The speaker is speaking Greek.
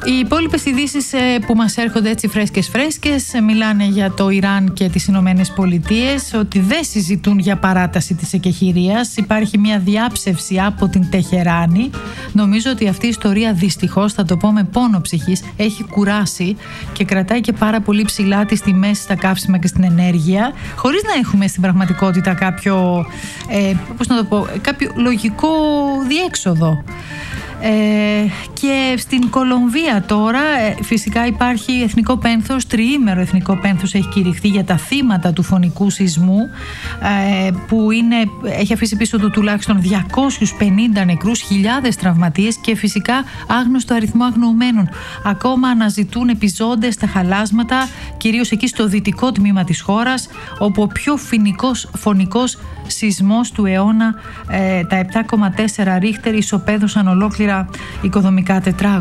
Οι υπόλοιπες ειδήσεις που μας έρχονται έτσι φρέσκες μιλάνε για το Ιράν και τις Ηνωμένες Πολιτείες, ότι δεν συζητούν για παράταση της εκεχηρίας. Υπάρχει μια διάψευση από την Τεχεράνη. Νομίζω ότι αυτή η ιστορία, δυστυχώς, θα το πω με πόνο ψυχής, έχει κουράσει και κρατάει και πάρα πολύ ψηλά τις τιμές στα καύσιμα και στην ενέργεια, χωρίς να έχουμε στην πραγματικότητα κάποιο λογικό διέξοδο. Και στην Κολομβία τώρα φυσικά υπάρχει εθνικό πένθος, τριήμερο εθνικό πένθος έχει κηρυχθεί για τα θύματα του φωνικού σεισμού, που έχει αφήσει πίσω του τουλάχιστον 250 νεκρούς, χιλιάδες τραυματίες και φυσικά άγνωστο αριθμό αγνοωμένων. Ακόμα αναζητούν επιζώντες στα χαλάσματα, κυρίως εκεί στο δυτικό τμήμα της χώρας, όπου ο πιο φωνικός σεισμός του αιώνα, τα 7,4 Ρίχτερ, ισοπαίδωσαν ολόκληρα οικοδομικά τετράγωνα.